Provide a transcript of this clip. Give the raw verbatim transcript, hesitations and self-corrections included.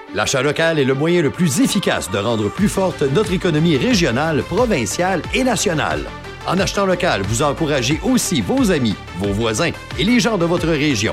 L'achat local est le moyen le plus efficace de rendre plus forte notre économie régionale, provinciale et nationale. En achetant local, vous encouragez aussi vos amis, vos voisins et les gens de votre région.